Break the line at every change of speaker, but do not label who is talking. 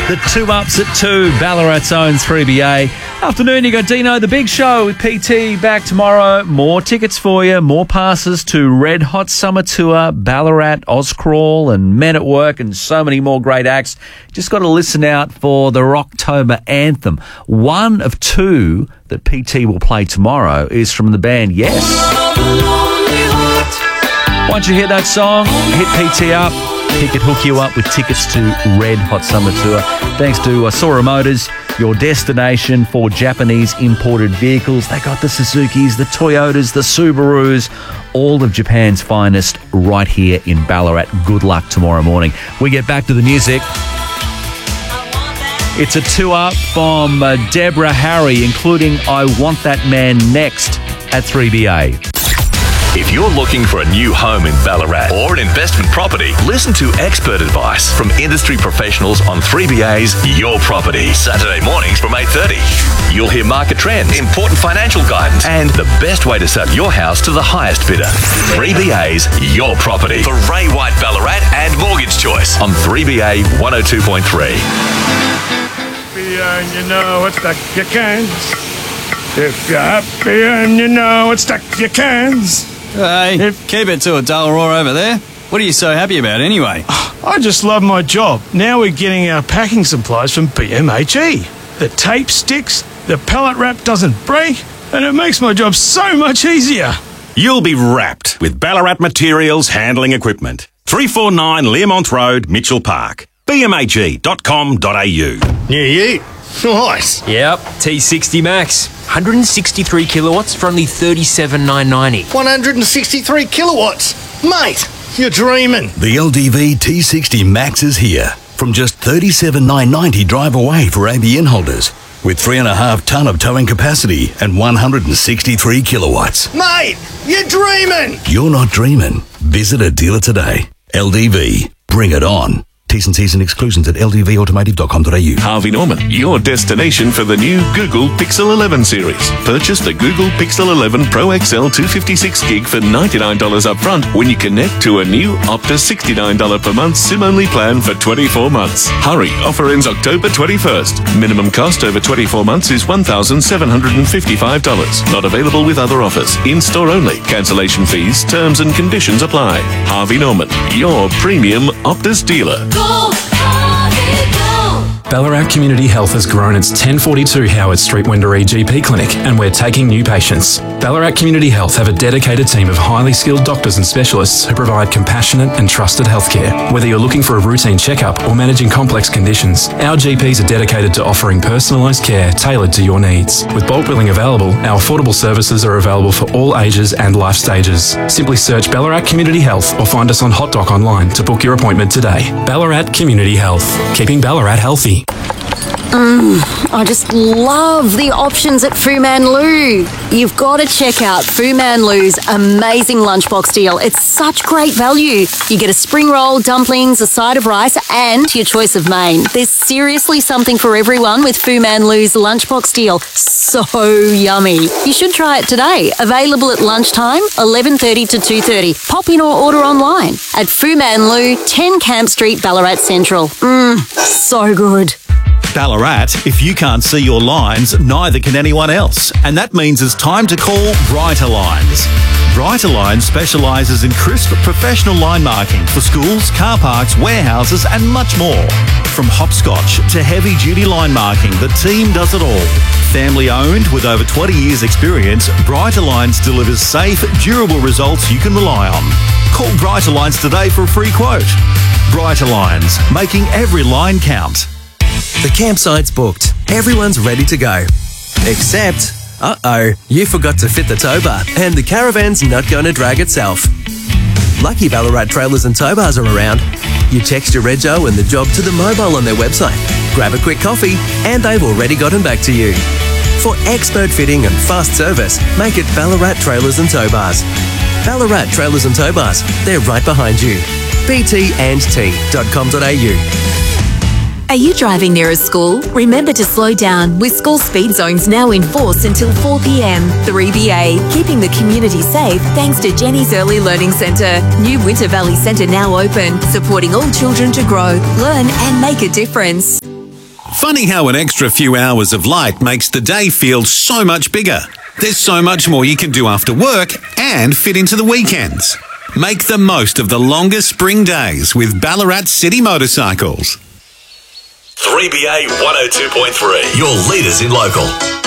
The 2 Ups at 2, Ballarat's own 3BA. Afternoon, you got Dino, the big show with PT back tomorrow. More tickets for you, more passes to Red Hot Summer Tour, Ballarat, Ozcrawl and Men at Work and so many more great acts. Just got to listen out for the Rocktober anthem. One of 2 that PT will play tomorrow is from the band Yes. Once you hear that song, hit PT up. He could hook you up with tickets to Red Hot Summer Tour. Thanks to Sora Motors, your destination for Japanese imported vehicles. They got the Suzukis, the Toyotas, the Subarus, all of Japan's finest right here in Ballarat. Good luck tomorrow morning. We get back to the music. It's a 2 Up from Deborah Harry, including I Want That Man Next at 3BA.
If you're looking for a new home in Ballarat or an investment property, listen to expert advice from industry professionals on 3BA's Your Property. Saturday mornings from 8:30. You'll hear market trends, important financial guidance, and the best way to sell your house to the highest bidder. 3BA's Your Property for Ray White Ballarat and Mortgage Choice on 3BA 102.3.
And you know it's stuck your cans. If you're happy and you know it's stuck your cans.
Hey, keep it to a dull roar over there. What are you so happy about anyway?
I just love my job. Now we're getting our packing supplies from BMHE. The tape sticks, the pallet wrap doesn't break, and it makes my job so much easier.
You'll be wrapped with Ballarat Materials Handling Equipment. 349 Learmont Road, Mitchell Park. bmag.com.au.
New year. Nice.
Yep, T60 Max. 163 kilowatts for only $37,990.
163 kilowatts. Mate, you're dreaming.
The LDV T60 Max is here. From just $37,990 drive away for ABN holders. With 3.5 tonne of towing capacity and 163 kilowatts.
Mate, you're dreaming.
You're not dreaming. Visit a dealer today. LDV. Bring it on. T's and C's and exclusions at ldvautomotive.com.au.
Harvey Norman, your destination for the new Google Pixel 11 series. Purchase the Google Pixel 11 Pro XL 256 gig for $99 up front when you connect to a new Optus $69 per month SIM-only plan for 24 months. Hurry, offer ends October 21st. Minimum cost over 24 months is $1,755. Not available with other offers. In-store only. Cancellation fees, terms and conditions apply. Harvey Norman, your premium Optus dealer.
Ballarat Community Health has grown its 1042 Howard Street Wendouree GP clinic, and we're taking new patients. Ballarat Community Health have a dedicated team of highly skilled doctors and specialists who provide compassionate and trusted healthcare. Whether you're looking for a routine checkup or managing complex conditions, our GPs are dedicated to offering personalised care tailored to your needs. With bulk billing available, our affordable services are available for all ages and life stages. Simply search Ballarat Community Health or find us on HotDoc online to book your appointment today. Ballarat Community Health, keeping Ballarat healthy.
I just love the options at Fu Man Lu. You've got to check out Fu Man Lu's amazing lunchbox deal. It's such great value. You get a spring roll, dumplings, a side of rice, and your choice of main. There's seriously something for everyone with Fu Man Lu's lunchbox deal. So yummy. You should try it today. Available at lunchtime, 11:30 to 2:30. Pop in or order online at Fu Man Lu, 10 Camp Street, Ballarat Central. So good.
Ballarat, if you can't see your lines, neither can anyone else. And that means it's time to call Brighter Lines. Brighter Lines specialises in crisp professional line marking for schools, car parks, warehouses and much more. From hopscotch to heavy-duty line marking, the team does it all. Family owned with over 20 years experience, Brighter Lines delivers safe, durable results you can rely on. Call Brighter Lines today for a free quote. Brighter Lines, making every line count.
The campsite's booked. Everyone's ready to go. Except, you forgot to fit the tow bar and the caravan's not going to drag itself. Lucky Ballarat Trailers and Tow Bars are around. You text your rego and the job to the mobile on their website. Grab a quick coffee and they've already gotten back to you. For expert fitting and fast service, make it Ballarat Trailers and Tow Bars. Ballarat Trailers and Tow Bars, they're right behind you. btandt.com.au.
Are you driving near a school? Remember to slow down with school speed zones now in force until 4 p.m. 3BA, keeping the community safe thanks to Jenny's Early Learning Centre. New Winter Valley Centre now open, supporting all children to grow, learn and make a difference.
Funny how an extra few hours of light makes the day feel so much bigger. There's so much more you can do after work and fit into the weekends. Make the most of the longer spring days with Ballarat City Motorcycles.
3BA 102.3, your leaders in local.